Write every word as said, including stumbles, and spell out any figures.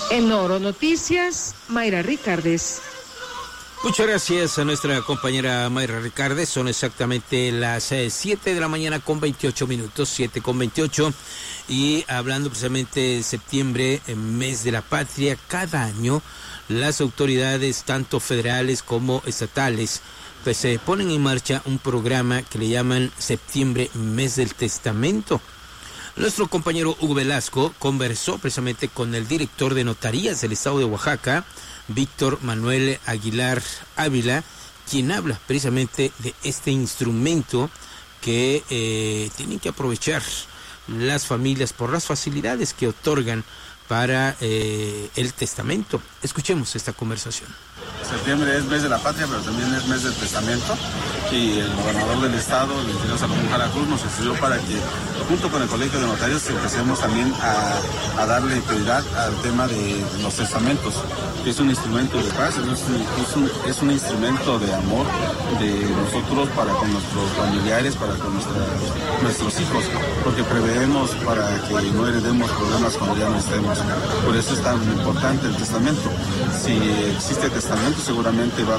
En Oro Noticias, Mayra Ricardes. Muchas gracias a nuestra compañera Mayra Ricardes. Son exactamente las eh, siete de la mañana con veintiocho minutos, siete con veintiocho. Y hablando precisamente de septiembre, mes de la patria, cada año las autoridades, tanto federales como estatales, pues se eh, ponen en marcha un programa que le llaman Septiembre, Mes del Testamento. Nuestro compañero Hugo Velasco conversó precisamente con el director de notarías del estado de Oaxaca, Víctor Manuel Aguilar Ávila, quien habla precisamente de este instrumento que eh, tienen que aprovechar las familias por las facilidades que otorgan para eh, el testamento. Escuchemos esta conversación. Septiembre es mes de la patria, pero también es mes del testamento, y el gobernador del estado, el ingeniero Salomón Jara Cruz, nos instruyó para que, junto con el colegio de notarios, empecemos también a, a darle prioridad al tema de los testamentos, que es un instrumento de paz, es un, es un, es un instrumento de amor de nosotros para con nuestros familiares, para con nuestra, nuestros hijos, porque preveemos para que no heredemos problemas cuando ya no estemos. Por eso es tan importante el testamento. Si existe testamento, seguramente va a